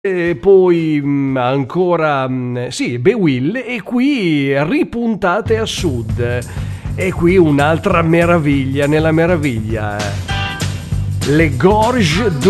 E poi ancora, sì, Bewill, e qui ripuntate a sud. E qui un'altra meraviglia nella meraviglia. Le Gorges